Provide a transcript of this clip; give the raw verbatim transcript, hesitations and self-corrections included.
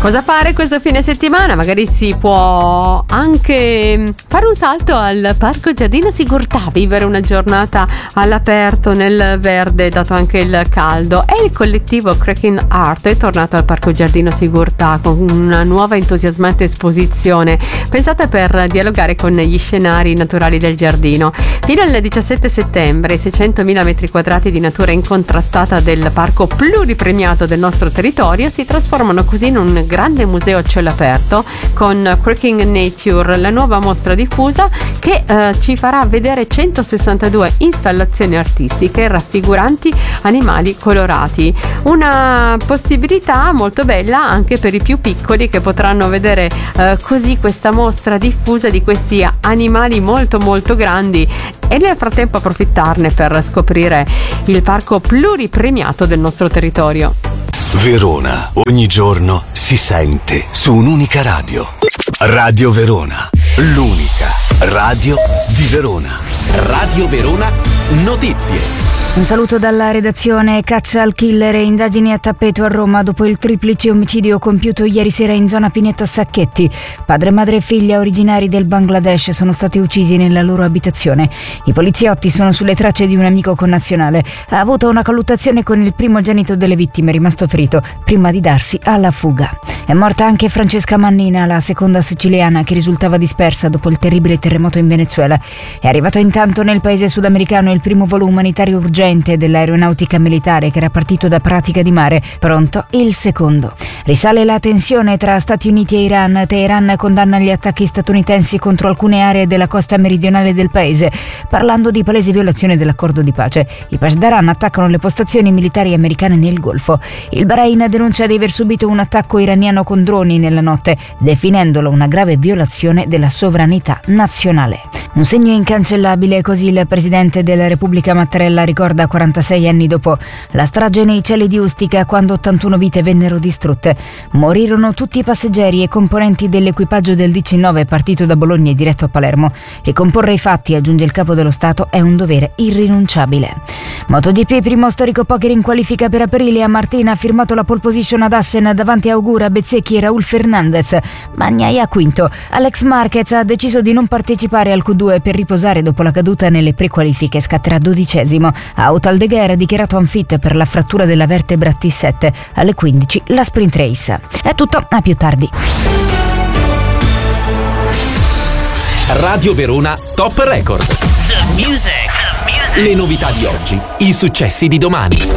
Cosa fare questo fine settimana? Magari si può anche fare un salto al Parco Giardino Sigurtà, vivere una giornata all'aperto nel verde, dato anche il caldo. E il collettivo Cracking Art è tornato al Parco Giardino Sigurtà con una nuova entusiasmante esposizione pensata per dialogare con gli scenari naturali del giardino. Fino al diciassette settembre i seicentomila metri quadrati di natura incontrastata del parco pluripremiato del nostro territorio si trasformano così in un grande museo a cielo aperto con Cracking Nature, la nuova mostra diffusa che eh, ci farà vedere centosessantadue installazioni artistiche raffiguranti animali colorati. Una possibilità molto bella anche per i più piccoli, che potranno vedere eh, così questa mostra diffusa di questi animali molto molto grandi e nel frattempo approfittarne per scoprire il parco pluripremiato del nostro territorio. Verona, ogni giorno si sente su un'unica radio. Radio Verona, l'unica radio di Verona. Radio Verona Notizie. Un saluto dalla redazione. Caccia al killer e indagini a tappeto a Roma dopo il triplice omicidio compiuto ieri sera in zona Pineta Sacchetti. Padre, madre e figlia originari del Bangladesh sono stati uccisi nella loro abitazione. I poliziotti sono sulle tracce di un amico connazionale. Ha avuto una colluttazione con il primogenito delle vittime, rimasto ferito, prima di darsi alla fuga. È morta anche Francesca Mannina, la seconda siciliana che risultava dispersa dopo il terribile terremoto in Venezuela. È arrivato intanto nel paese sudamericano il primo volo umanitario urgente dell'aeronautica militare che era partito da Pratica di Mare, pronto il secondo. Risale la tensione tra Stati Uniti e Iran. Teheran condanna gli attacchi statunitensi contro alcune aree della costa meridionale del paese, parlando di palese violazione dell'accordo di pace. I Pasdaran attaccano le postazioni militari americane nel Golfo. Il Bahrain denuncia di aver subito un attacco iraniano con droni nella notte, definendolo una grave violazione della sovranità nazionale. Un segno incancellabile, così il presidente della Repubblica Mattarella ricorda quarantasei anni dopo la strage nei cieli di Ustica, quando ottantuno vite vennero distrutte. Morirono tutti i passeggeri e componenti dell'equipaggio del diciannove partito da Bologna e diretto a Palermo. Ricomporre i fatti, aggiunge il capo dello Stato, è un dovere irrinunciabile. MotoGP, primo storico poker in qualifica per Aprilia. Martina ha firmato la pole position ad Assen davanti a Augura, Bezzecchi e Raul Fernandez. Bagnaia quinto. Alex Marquez ha deciso di non partecipare al Q due per riposare dopo la caduta nelle prequalifiche, scatterà dodicesimo. Aut Aldeguer ha dichiarato unfit per la frattura della vertebra T sette. Alle quindici la sprint race. È tutto, a più tardi. Radio Verona Top Record. The music. The music. Le novità di oggi, i successi di domani.